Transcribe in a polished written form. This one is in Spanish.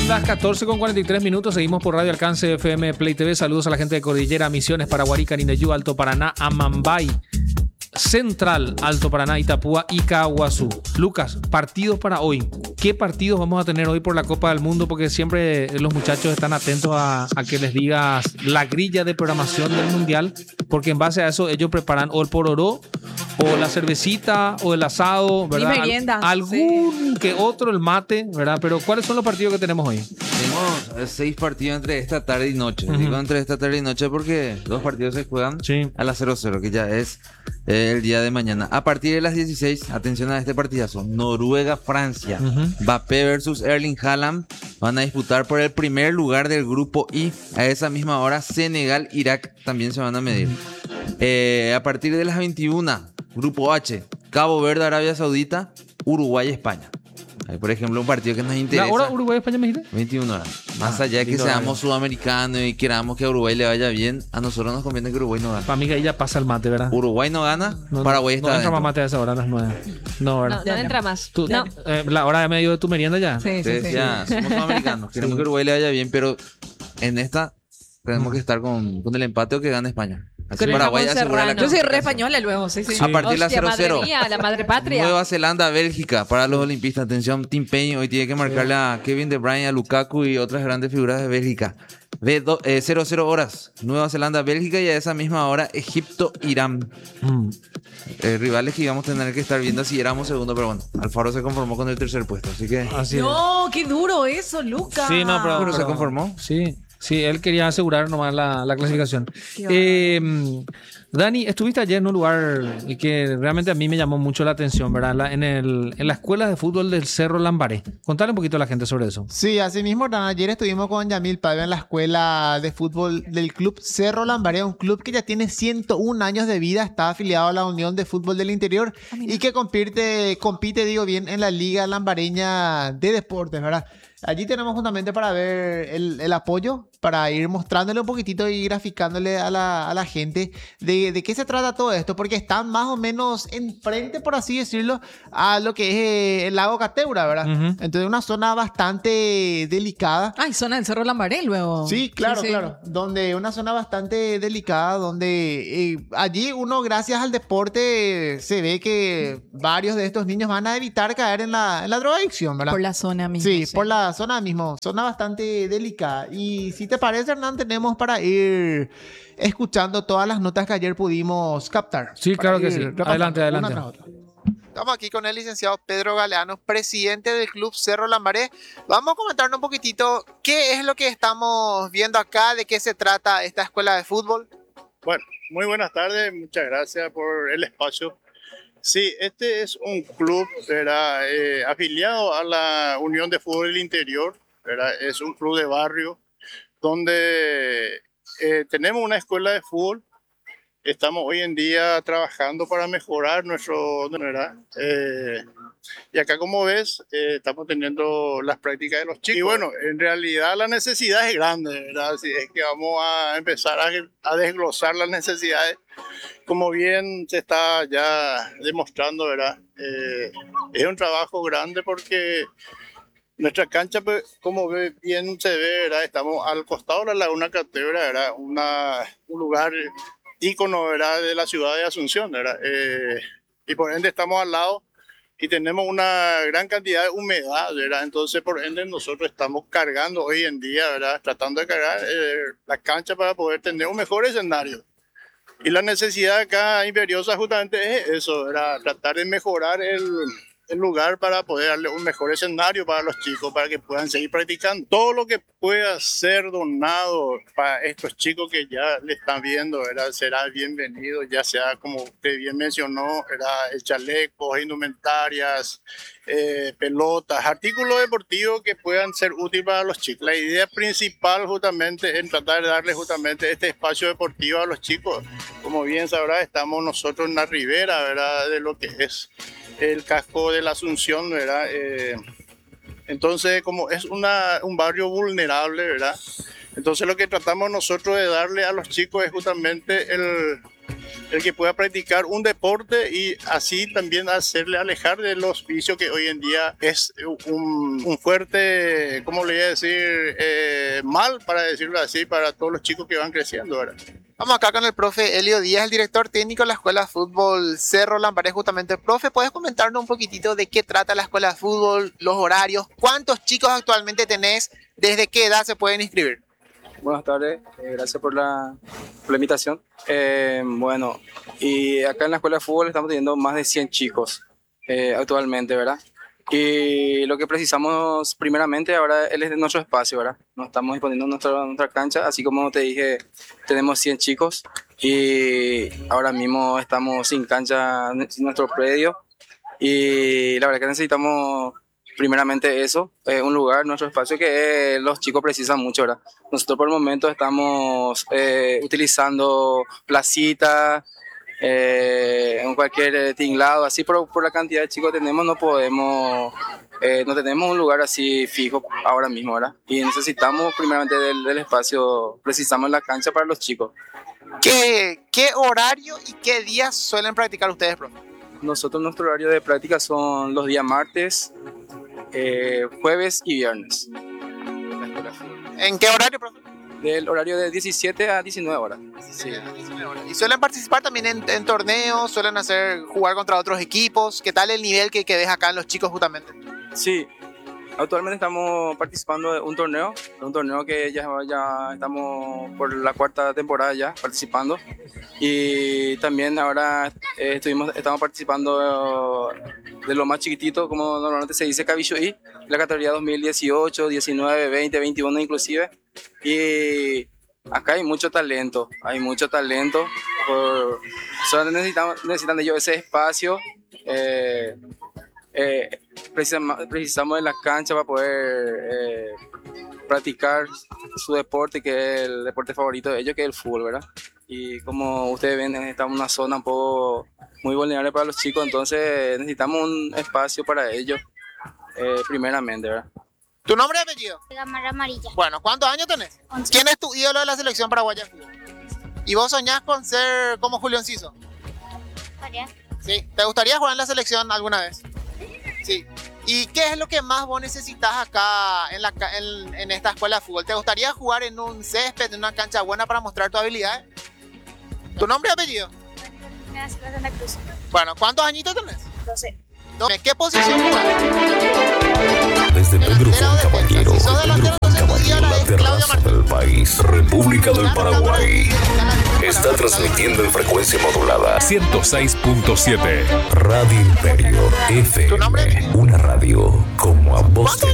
las 14:43. Seguimos por Radio Alcance FM Play TV. Saludos a la gente de Cordillera, Misiones, Paraguarí, Carineyú, Alto Paraná, Amambay, Central, Alto Paraná, Itapúa y Caguazú. Lucas, partidos para hoy. ¿Qué partidos vamos a tener hoy por la Copa del Mundo? Porque siempre los muchachos están atentos a que les digas la grilla de programación del Mundial, porque en base a eso ellos preparan o el pororó, o la cervecita, o el asado, ¿verdad? Y merienda. Algún que otro, el mate, ¿verdad? Pero ¿cuáles son los partidos que tenemos hoy? Tenemos 6 partidos entre esta tarde y noche. Digo entre esta tarde y noche porque 2 partidos se juegan a las 00, que ya es el día de mañana. A partir de las 16, atención a este partidazo. Noruega-Francia. Mbappé versus Erling Haaland van a disputar por el primer lugar del grupo I. A esa misma hora, Senegal-Irak también se van a medir. A partir de las 21, grupo H. Cabo Verde, Arabia Saudita, Uruguay-España. Hay, por ejemplo, un partido que nos interesa. ¿La hora Uruguay-España me dijiste? 21 horas. Más allá de que seamos sudamericanos y queramos que a Uruguay le vaya bien, a nosotros nos conviene que Uruguay no gane. Para mí que ahí ya pasa el mate, ¿verdad? Uruguay no gana, Paraguay está no entra dentro. más mate a esa hora, a las 9. No, ¿verdad? No entra más. ¿Tú, No. la hora de medio de tu merienda ya? Sí. Ya, somos sudamericanos. Queremos que Uruguay le vaya bien, pero en esta tenemos que estar con el empate o que gane España. Así Con el Paraguay jamón asegura la serrano. Yo soy re clasificación. española luego, sí. A partir de las Hostia, 00. madre mía, la madre patria. Nueva Zelanda, Bélgica, para los olimpistas. Atención, Tim Payne hoy tiene que marcarle a Kevin De Bruyne, a Lukaku y otras grandes figuras de Bélgica. 00 horas, Nueva Zelanda, Bélgica, y a esa misma hora Egipto, Irán. Rivales que íbamos a tener que estar viendo si éramos segundo, pero bueno, Alfaro se conformó con el tercer puesto, así que... Así es. No, qué duro eso, Lucas. Sí, no, Pero se conformó. Sí, él quería asegurar nomás la clasificación. Dani, estuviste ayer en un lugar que realmente a mí me llamó mucho la atención, ¿verdad? En la escuela de fútbol del Cerro Lambaré. Contale un poquito a la gente sobre eso. Sí, así mismo, ayer estuvimos con Yamil Paiva en la escuela de fútbol del club Cerro Lambaré, un club que ya tiene 101 años de vida, está afiliado a la Unión de Fútbol del Interior y que compite, en la Liga Lambareña de Deportes, ¿verdad? Allí tenemos justamente para ver el apoyo, para ir mostrándole un poquitito y graficándole a la gente de qué se trata todo esto, porque están más o menos enfrente, por así decirlo, a lo que es el lago Cateura, ¿verdad? Entonces una zona bastante delicada. Ay, zona del Cerro Lambaré luego. Sí, claro. Donde una zona bastante delicada, donde allí uno, gracias al deporte, se ve que varios de estos niños van a evitar caer en la drogadicción, ¿verdad? Por la zona misma. Sí, por la zona mismo, zona bastante delicada. Y si te parece, Hernán, tenemos para ir escuchando todas las notas que ayer pudimos captar. Sí, claro que sí. Adelante. Una tras otra. Estamos aquí con el licenciado Pedro Galeano, presidente del Club Cerro Lambaré. Vamos a comentarnos un poquitito qué es lo que estamos viendo acá, de qué se trata esta escuela de fútbol. Bueno, muy buenas tardes, muchas gracias por el espacio. Sí, este es un club, ¿verdad? Afiliado a la Unión de Fútbol del Interior, ¿verdad? Es un club de barrio donde tenemos una escuela de fútbol. Estamos hoy en día trabajando para mejorar nuestro, ¿verdad? Y acá, como ves, estamos teniendo las prácticas de los chicos. Y bueno, en realidad la necesidad es grande, ¿verdad? Así es que vamos a empezar a desglosar las necesidades. Como bien se está ya demostrando, ¿verdad? Es un trabajo grande porque nuestra cancha, pues, como bien se ve, ¿verdad? Estamos al costado de la Laguna Cateura, ¿verdad? Un lugar ícono, ¿verdad? De la ciudad de Asunción, ¿verdad? Y por ende estamos al lado y tenemos una gran cantidad de humedad, ¿verdad? Entonces, por ende, nosotros estamos cargando hoy en día, ¿verdad? Tratando de cargar la cancha para poder tener un mejor escenario. Y la necesidad acá imperiosa justamente es eso, ¿verdad? Tratar de mejorar el lugar para poder darle un mejor escenario para los chicos, para que puedan seguir practicando. Todo lo que pueda ser donado para estos chicos que ya le están viendo, ¿verdad? Será bienvenido, ya sea, como usted bien mencionó, ¿verdad? El chaleco, indumentarias, pelotas, artículos deportivos que puedan ser útiles para los chicos. La idea principal justamente es tratar de darle justamente este espacio deportivo a los chicos. Como bien sabrá, estamos nosotros en la ribera, ¿verdad? De lo que es el casco de la Asunción, ¿verdad? Entonces, como es un barrio vulnerable, ¿verdad? Entonces lo que tratamos nosotros de darle a los chicos es justamente el que pueda practicar un deporte y así también hacerle alejar de los vicios que hoy en día es un fuerte, ¿cómo le voy a decir? Mal, para decirlo así, para todos los chicos que van creciendo ahora. Vamos acá con el profe Elio Díaz, el director técnico de la Escuela de Fútbol Cerro Lambaré, justamente. Profe, ¿puedes comentarnos un poquitito de qué trata la Escuela de Fútbol, los horarios? ¿Cuántos chicos actualmente tenés? ¿Desde qué edad se pueden inscribir? Buenas tardes, gracias por la invitación. Bueno, y acá en la Escuela de Fútbol estamos teniendo más de 100 chicos actualmente, ¿verdad? Y lo que precisamos primeramente ahora es nuestro espacio, ¿verdad? Nos estamos disponiendo nuestra cancha, así como te dije, tenemos 100 chicos y ahora mismo estamos sin cancha en nuestro predio y la verdad que necesitamos primeramente eso, un lugar, nuestro espacio que los chicos precisan mucho, ¿verdad? Nosotros por el momento estamos utilizando placitas, en cualquier tinglado, así por la cantidad de chicos que tenemos no tenemos un lugar así fijo ahora mismo, ¿verdad? Y necesitamos primeramente del espacio, precisamos la cancha para los chicos. ¿Qué horario y qué días suelen practicar ustedes, profe? Nuestro horario de práctica son los días martes, jueves y viernes. ¿En qué horario, profe? Del horario de 17 a 19 horas. Sí. ¿Y suelen participar también en torneos? ¿Suelen jugar contra otros equipos? ¿Qué tal el nivel que ves acá en los chicos justamente? Sí, actualmente estamos participando de un torneo que ya estamos por la 4ª temporada ya participando. Y también ahora estamos participando de lo más chiquitito, como normalmente se dice, Cabilluí, la categoría 2018, 19, 20, 21 inclusive. Y acá hay mucho talento. Solo necesitan ellos ese espacio. Precisamos de la cancha para poder practicar su deporte, que es el deporte favorito de ellos, que es el fútbol, ¿verdad? Y como ustedes ven, estamos en una zona un poco muy vulnerable para los chicos, entonces necesitamos un espacio para ellos, primeramente, ¿verdad? ¿Tu nombre y apellido? Cámara amarilla. Bueno, ¿cuántos años tenés? 11. ¿Quién es tu ídolo de la selección paraguaya de fútbol? ¿Y vos soñás con ser como Julio Enciso? Sí. ¿Te gustaría jugar en la selección alguna vez? Sí. ¿Y qué es lo que más vos necesitas acá en esta escuela de fútbol? ¿Te gustaría jugar en un césped, en una cancha buena para mostrar tu habilidad? ¿Tu nombre y apellido? Santa Cruz. Bueno, ¿cuántos añitos tenés? 12. ¿Qué posición jugás? Desde Pedro Juan Caballero, la terraza del país, República del Paraguay. Está transmitiendo en frecuencia modulada 106.7 Radio Imperio FM. Una radio como a vos.